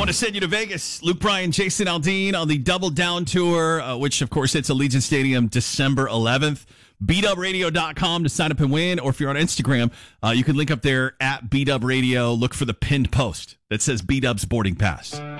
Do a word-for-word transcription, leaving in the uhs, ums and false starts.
Want to send you to Vegas. Luke Bryan, Jason Aldean on the Double Down Tour, uh, which, of course, hits Allegiant Stadium December eleventh. beat up radio dot com to sign up and win. Or if you're on Instagram, uh, you can link up there at beat up radio. Look for the pinned post that says B-Dub's boarding pass.